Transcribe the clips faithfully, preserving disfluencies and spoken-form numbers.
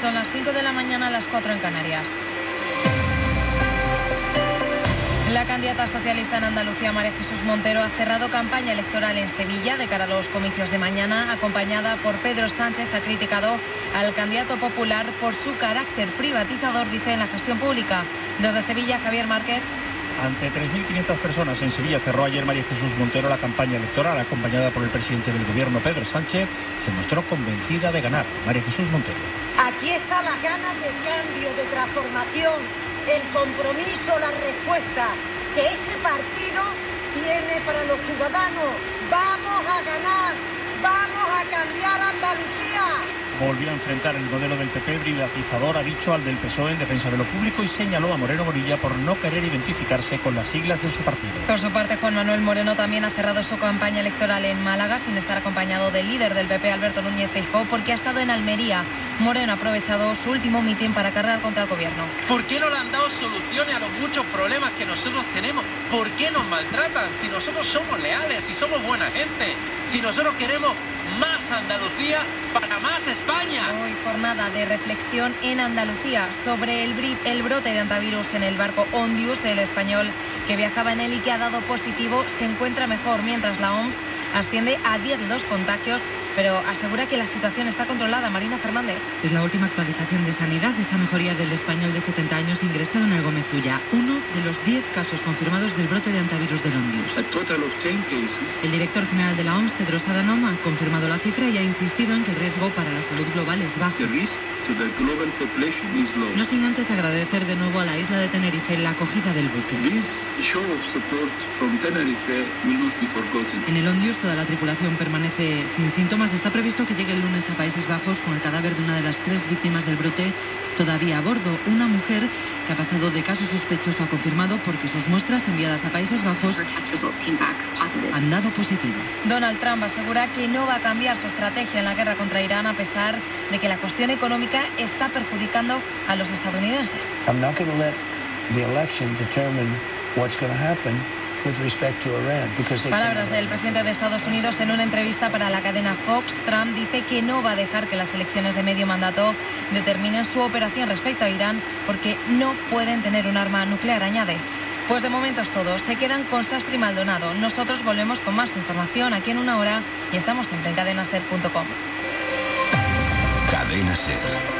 Son las cinco de la mañana, las cuatro en Canarias. La candidata socialista en Andalucía, María Jesús Montero, ha cerrado campaña electoral en Sevilla de cara a los comicios de mañana. Acompañada por Pedro Sánchez, ha criticado al candidato popular por su carácter privatizador, dice, en la gestión pública. Desde Sevilla, Javier Márquez. Ante tres mil quinientas personas en Sevilla cerró ayer María Jesús Montero la campaña electoral. Acompañada por el presidente del gobierno, Pedro Sánchez, se mostró convencida de ganar. María Jesús Montero. Aquí está la ganas de cambio, de transformación, el compromiso, la respuesta que este partido tiene para los ciudadanos. Vamos a ganar, vamos a cambiar Andalucía. Volvió a enfrentar el modelo del P P privatizador, ha dicho, al del P S O E en defensa de lo público, y señaló a Moreno Bonilla por no querer identificarse con las siglas de su partido. Por su parte, Juan Manuel Moreno también ha cerrado su campaña electoral en Málaga sin estar acompañado del líder del P P, Alberto Núñez Feijóo, porque ha estado en Almería. Moreno ha aprovechado su último mitin para cargar contra el gobierno. ¿Por qué no le han dado soluciones a los muchos problemas que nosotros tenemos? ¿Por qué nos maltratan? Si nosotros somos leales, si somos buena gente, si nosotros queremos más Andalucía para más España. Hoy jornada de reflexión en Andalucía sobre el, brit, el brote de antivirus en el barco Ondius. El español que viajaba en él y que ha dado positivo se encuentra mejor, mientras la O M S asciende a diez los contagios, pero asegura que la situación está controlada. Marina Fernández. Es la última actualización de Sanidad, esta mejoría del español de setenta años ingresado en el Gómez Ulla, uno de los diez casos confirmados del brote de antivirus del Ondius. El director general de la O M S, Tedros Adhanom, ha confirmado la cifra y ha insistido en que el riesgo para la salud global es bajo. No sin antes agradecer de nuevo a la isla de Tenerife la acogida del buque. En el Ondius toda la tripulación permanece sin síntomas. Está previsto que llegue el lunes a Países Bajos con el cadáver de una de las tres víctimas del brote todavía a bordo. Una mujer que ha pasado de caso sospechoso a confirmado porque sus muestras enviadas a Países Bajos han dado positivo. Donald Trump asegura que no va a cambiar su estrategia en la guerra contra Irán, a pesar de que la cuestión económica está perjudicando a los estadounidenses. I'm not going to let the election determine what's going to happen with respect to Iran, because Palabras del presidente de Estados Unidos en una entrevista para la cadena Fox. Trump dice que no va a dejar que las elecciones de medio mandato determinen su operación respecto a Irán, porque no pueden tener un arma nuclear, añade. Pues de momento es todo. Se quedan con Sastry Maldonado. Nosotros volvemos con más información aquí en una hora y estamos siempre en cadena ser punto com. Cadena Ser.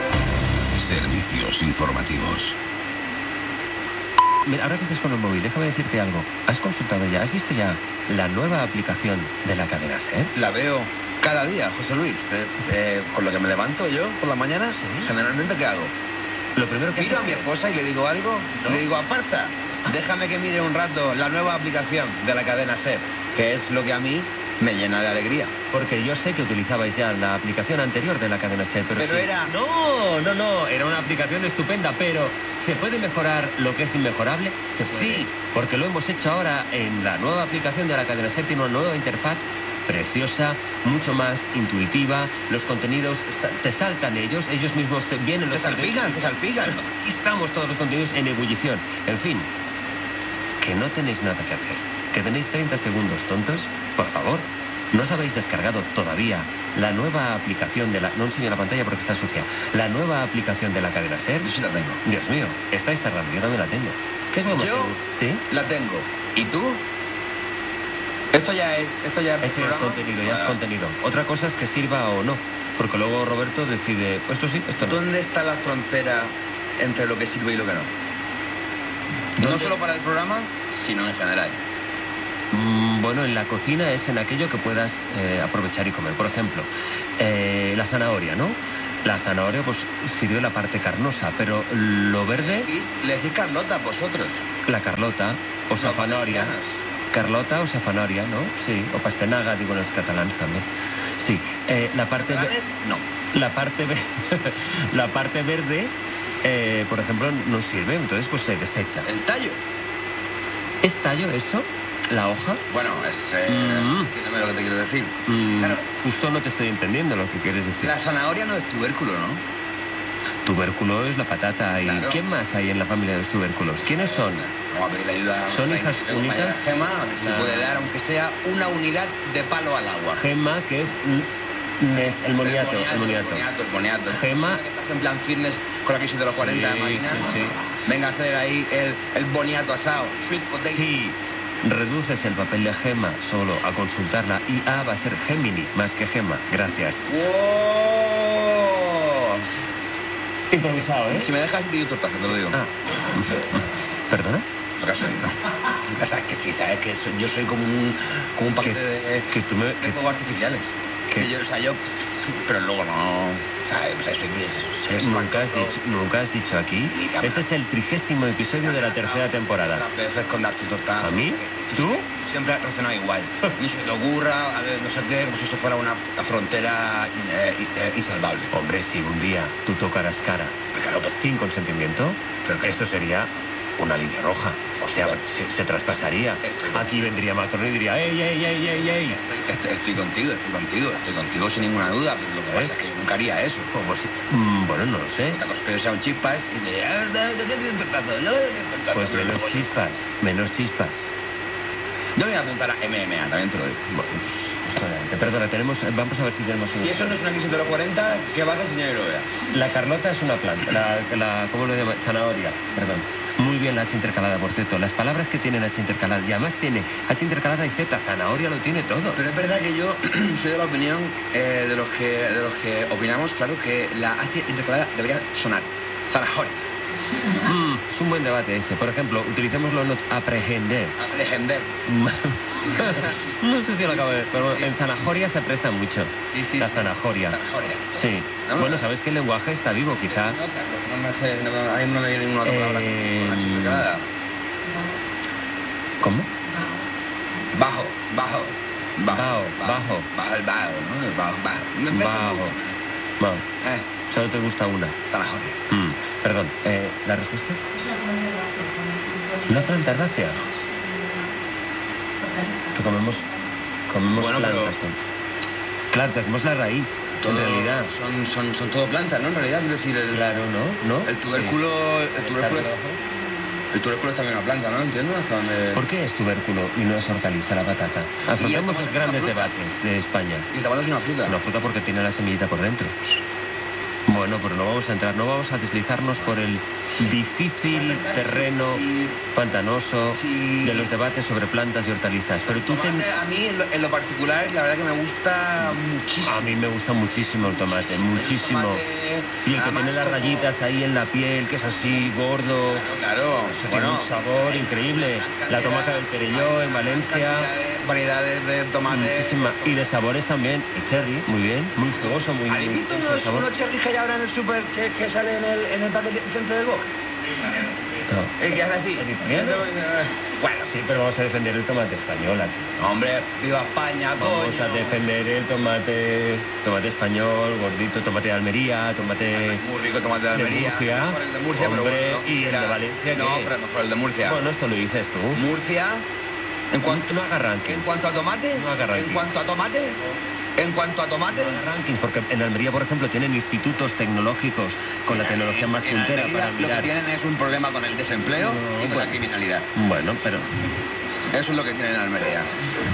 Servicios informativos. Mira, ahora que estás con el móvil, déjame decirte algo. ¿Has consultado ya, has visto ya la nueva aplicación de la cadena SER? La veo cada día, José Luis. Es eh, con lo que me levanto yo por la mañana. ¿Sí? Generalmente, ¿qué hago? Lo primero que Miro haces a mi es que... esposa y le digo algo. ¿No? Le digo, aparta, déjame que mire un rato la nueva aplicación de la cadena SER, que es lo que a mí me llena de alegría. Porque yo sé que utilizabais ya la aplicación anterior de la cadena SER, pero, pero sí. era... No, no, no, era una aplicación estupenda, pero ¿se puede mejorar lo que es inmejorable? Se puede. Sí. Porque lo hemos hecho ahora en la nueva aplicación de la cadena SER, tiene una nueva interfaz preciosa, mucho más intuitiva, los contenidos te saltan ellos, ellos mismos te vienen los te salpican, te salpican. Aquí estamos todos los contenidos en ebullición. En fin, que no tenéis nada que hacer, que tenéis treinta segundos, tontos, por favor. ¿No os habéis descargado todavía la nueva aplicación de la... No enseño la pantalla porque está sucia. La nueva aplicación de la cadena SER? Yo sí la tengo. Dios mío, estáis tardando, yo también la tengo. ¿Qué es lo más Yo ¿Sí? la tengo. ¿Y tú? Esto ya es... Esto ya es, esto ya es contenido, ya es contenido. Otra cosa es que sirva o no, porque luego Roberto decide, esto sí, esto no. ¿Dónde está la frontera entre lo que sirve y lo que no? ¿Dónde? No solo para el programa, sino en general. Mm, bueno, en la cocina es en aquello que puedas eh, aprovechar y comer. Por ejemplo, eh, la zanahoria, ¿no? La zanahoria pues sirve la parte carnosa, pero lo verde... ¿Le decís, le decís Carlota vosotros? La Carlota o safanoria. Carlota o safanoria, ¿no? Sí, o pastenaga, digo en los catalans también. Sí, eh, la parte... ¿Catalanes? No. La parte, la parte verde, eh, por ejemplo, no sirve, entonces pues se desecha. ¿El tallo? ¿Es tallo eso? ¿La hoja? Bueno, es... Eh, mm. Entiéndeme lo que te quiero decir. Mm, claro. Justo no te estoy entendiendo lo que quieres decir. La zanahoria no es tubérculo, ¿no? Tubérculo es la patata. ¿Y claro. ¿Quién más hay en la familia de los tubérculos? ¿Quiénes son? Vamos a pedirle ayuda. ¿Son hijas únicas? Gema, a ver si puede dar, aunque sea una unidad de palo al agua. Gema, que es Es el moniato, el moniato. El boniato. Gema. Estás en plan fitness con la crisis de los cuarenta, Sí, máquina. sí, sí. Venga a hacer ahí el, el boniato asado. Sweet potato. Sí, reduces el papel de Gema solo a consultarla y A va a ser Gemini más que Gema. Gracias. ¡Wow! Improvisado, ¿eh? Si me dejas, te doy un tortazo, te lo digo. Ah. ¿Perdona? Porque has oído. Ya sabes que sí, sabes que soy- yo soy como un, como un paquete Que- de, que tú me- de que- fuegos artificiales. que- Que yo, o sea, yo... Pero luego no... ¿Sabes? O sea, soy, soy, soy ¿Nunca has, espantoso. dicho, nunca has dicho aquí? Sí, cabrón. Este es el trigésimo episodio de la tercera temporada. Otras veces con darte un tortazo. ¿A mí? ¿Tú? siempre- Siempre has reaccionado igual. Ni se te ocurra, a ver, no sé qué, como si eso fuera una frontera eh, eh, insalvable. Hombre, si un día tú tocaras cara Pero claro, pues, sin consentimiento, Pero que- esto sería una línea roja. O sea, se, se traspasaría. Estoy- Aquí vendría Macron y diría, ¡ey, ey, ey, ey, ey! estoy, estoy- estoy contigo, estoy contigo, estoy contigo sin ninguna duda. Pero lo que ¿Ves? pasa es que yo nunca haría eso. Como si... Mm, bueno, no lo sé. Otra cosa que yo sea un chispas y te diga, "Ah, ¿de qué tiene un tortazo? No, de un tortazo". Pues Pero menos luego- chispas, menos chispas. Yo me voy a apuntar a M M A, también te lo digo. Bueno, pues, pues adelante. Perdona, tenemos, vamos a ver si tenemos... Si eso no es una crisis de los cuarenta, que vas a enseñar y lo veas. La Carlota es una planta, la, la ¿cómo lo llama? Zanahoria, perdón. Muy bien la H intercalada, por cierto. Las palabras que tienen H intercalada, y además tiene H intercalada y Z, zanahoria lo tiene todo. Pero es verdad que yo soy de la opinión eh, de, los que, de los que opinamos, claro, que la H intercalada debería sonar. Zanahoria. Mm, es un buen debate ese. Por ejemplo, utilicémoslo en aprehender. Aprehender. No sé si lo acabo de decir, pero sí. en zanahoria se presta mucho. Sí, sí, La sí. zanahoria. Zanahoria. Sí. No, Bueno, no. ¿sabes que el lenguaje está vivo, quizá? No, Carlos, no me sé, no, me- ahí no me viene ninguna otra palabra Eh, con H intercalada. ¿Cómo? Bajo, bajo. Bajo, bajo. Bajo, el bajo, ¿no? El bajo, bajo. Me me Bajo. gusta. Bajo. Eh, Solo te gusta una. zanahoria. Mm, perdón, eh, ¿la respuesta? ¿Una planta herbácea? Que comemos, comemos Bueno, pero- plantas. Con... Claro, tenemos la raíz, Todo- en realidad. Son, son, son todo plantas, ¿no? En realidad, quiero decir, el, Claro, ¿no? ¿No? el tubérculo... El Sí. tubérculo, ¿Está el tubérculo es también una planta, ¿no? Entiendo hasta donde... ¿Por qué es tubérculo y no es hortaliza la patata? Afrontemos tomate los es grandes una fruta. debates de España. Y el tomate es una fruta. Es una fruta porque tiene la semillita por dentro. Bueno, pero no vamos a entrar, no vamos a deslizarnos por el difícil terreno Sí. pantanoso Sí. de los debates sobre plantas y hortalizas. Pero tú ten... Tomate, a mí, en lo, en lo particular, la verdad que me gusta muchísimo. A mí me gusta muchísimo el tomate, muchísimo. El tomate, Y el que además, tiene las como- rayitas ahí en la piel, que es así gordo. Claro, claro. Eso tiene un sabor increíble. La tomata del Perelló en Valencia. Variedades de tomate. Muchísima. Y de sabores también. El cherry, muy bien. Muy jugoso, muy ¿Habéis muy visto intenso el unos, sabor. unos cherries que hay ahora en el súper que, que sale en el, en el paquete centro del bosque? No. ¿El que hace así? ¿El italiano? Bueno, Sí, pero vamos a defender el tomate español aquí. hombre, viva España, Vamos coño. a defender el tomate, tomate español, gordito, tomate de Almería, tomate Muy rico tomate de de Almería. Murcia. Mejor el de Murcia, pero Hombre, bueno, no y el de quisiera- Valencia, No, ¿qué? pero mejor el de Murcia. Bueno, esto lo dices tú. Murcia, en cuanto, No haga rankings. en cuanto a tomate, No haga en rankings. cuanto a tomate, en cuanto a tomate, No haga rankings, porque en Almería, por ejemplo, tienen institutos tecnológicos con la tecnología más en puntera Almería para lo que mirar. tienen es un problema con el desempleo No, y con bueno. la criminalidad. Bueno, pero Eso es lo que tienen en Almería.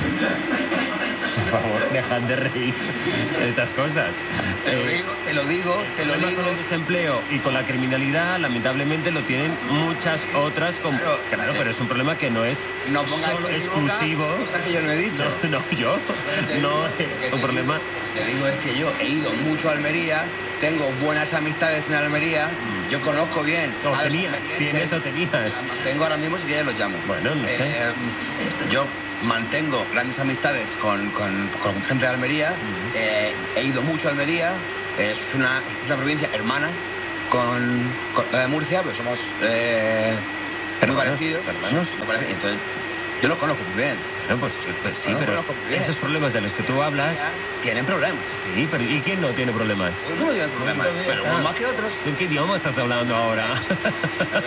por favor, dejad de reír de estas cosas. Te lo Eh, digo, te lo digo, te lo El problema digo. con el desempleo y con la criminalidad, lamentablemente, lo tienen muchas otras. Con... Claro, Claro, eh, pero es un problema que no es No pongas solo en mi boca exclusivo. cosas que yo no he dicho. No, no, yo. No es un problema. Te digo es que yo he ido mucho a Almería, tengo buenas amistades en Almería, yo conozco bien. O a los tenías, almerienses. tienes o tenías. Tengo ahora mismo, si quieres los llamo. Bueno, no sé. Eh, yo mantengo grandes amistades con, con- con gente de Almería, eh, he ido mucho a Almería, es una, es una provincia hermana con, con la de Murcia, pero somos eh, muy Hermanos, parecidos. hermanos. Muy parecidos. Entonces, yo los conozco muy bien. Bueno, pues, pues sí, No, pero conozco muy bien. esos problemas de los que tú hablas. Tienen problemas. Sí, pero ¿y quién no tiene problemas? Algunos tienen problemas, pero unos más que otros. ¿En qué idioma estás hablando ahora?